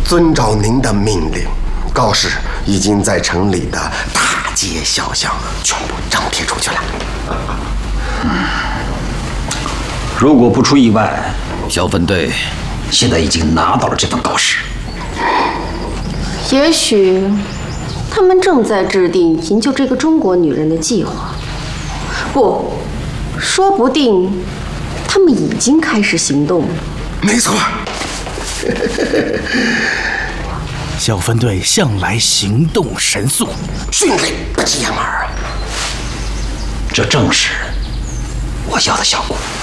遵照您的命令，告示已经在城里的大街小巷全部张贴出去了。 如果不出意外，小分队现在已经拿到了这份告示。 也许他们正在制定营救这个中国女人的计划，不，说不定他们已经开始行动了。 没错。 小分队向来行动神速， 迅雷不及掩耳啊！ 这正是我要的效果。